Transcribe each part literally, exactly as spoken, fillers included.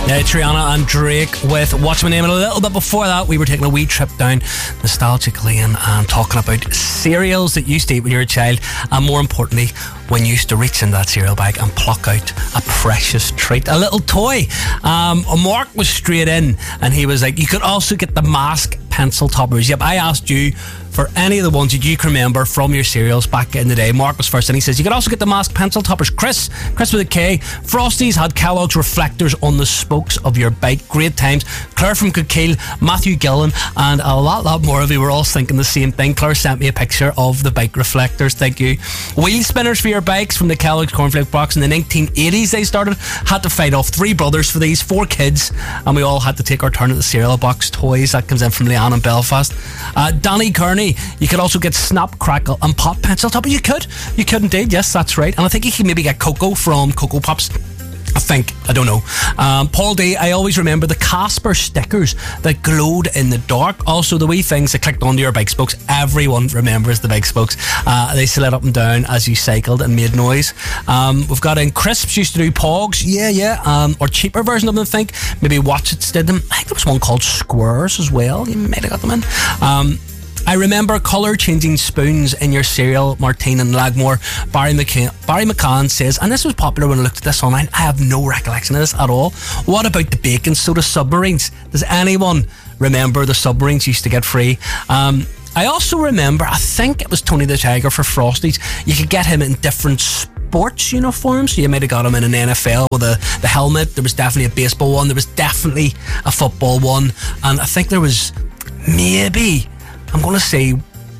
Yeah, Triana and Drake with What's My Name. And a little bit before that, we were taking a wee trip down nostalgic lane and talking about cereals that you used to eat when you were a child, and more importantly, when you used to reach in that cereal bag and pluck out a precious treat, a little toy. Um, Mark was straight in and he was like, you could also get the Mask pencil toppers. Yep, I asked you for any of the ones that you can remember from your cereals back in the day. Mark was first and he says you could also get the Mask pencil toppers. Chris, Chris with a K. Frosties had Kellogg's reflectors on the spokes of your bike. Great times. Claire from Cookeel, Matthew Gillen, and a lot, lot more of you were all thinking the same thing. Claire sent me a picture of the bike reflectors. Thank you. Wheel spinners for your bikes from the Kellogg's cornflake box. In the nineteen eighties they started. Had to fight off three brothers for these, four kids, and we all had to take our turn at the cereal box toys. That comes in from Leanne in Belfast. Uh, Danny Kearney, you could also get Snap, Crackle and Pop pencil top. You could. You could indeed. Yes, that's right. And I think you can maybe get Cocoa from Cocoa Pops. I think. I don't know. Um, Paul D, I always remember the Casper stickers that glowed in the dark. Also, the wee things that clicked onto your bike spokes. Everyone remembers the bike spokes. Uh, they slid up and down as you cycled and made noise. Um, we've got in Crisps used to do Pogs. Yeah, yeah. Um, or cheaper version of them, I think. Maybe Watchits did them. I think there was one called Squares as well. You might have got them in. Um, I remember colour-changing spoons in your cereal, Martine and Lagmore. Barry McCann, Barry McCann says, and this was popular when I looked at this online, I have no recollection of this at all. What about the baking soda submarines? Does anyone remember the submarines used to get free? Um, I also remember, I think it was Tony the Tiger for Frosties. You could get him in different sports uniforms. So you might have got him in an N F L with a, the helmet. There was definitely a baseball one. There was definitely a football one. And I think there was maybe... I'm going to say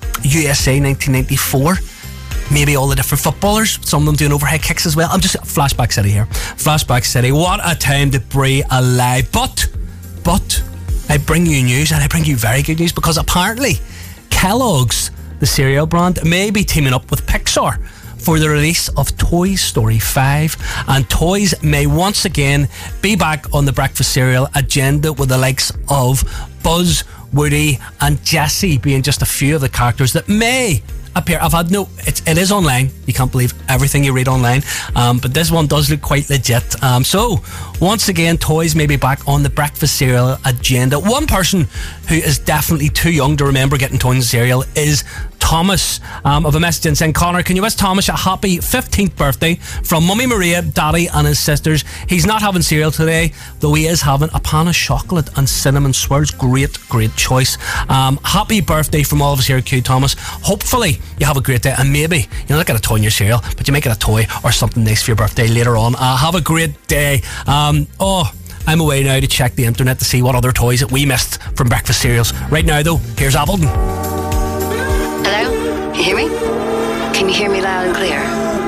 U S A nineteen ninety-four. Maybe all the different footballers, some of them doing overhead kicks as well. I'm just Flashback City here. Flashback City. What a time to be alive. But, but, I bring you news, and I bring you very good news, because apparently Kellogg's, the cereal brand, may be teaming up with Pixar for the release of Toy Story five, and toys may once again be back on the breakfast cereal agenda, with the likes of Buzz, Woody and Jessie being just a few of the characters that may appear. I've had no, it's, it is online. You can't believe everything you read online, um, but this one does look quite legit. Um, so once again, toys may be back on the breakfast cereal agenda. One person who is definitely too young to remember getting toys and cereal is Thomas. Um, of a message in saying, Connor, can you wish Thomas a happy fifteenth birthday from Mummy Maria, Daddy and his sisters? He's not having cereal today, though he is having a pan of chocolate and cinnamon swirls. Great, great choice. Um, happy birthday from all of us here at Q, Thomas. Hopefully you have a great day, and maybe you not get a toy in your cereal, but you make it a toy or something nice for your birthday later on. Uh, have a great day. Um, oh, I'm away now to check the internet to see what other toys that we missed from breakfast cereals. Right now though, here's Appleton. Hello? You hear me? Can you hear me loud and clear?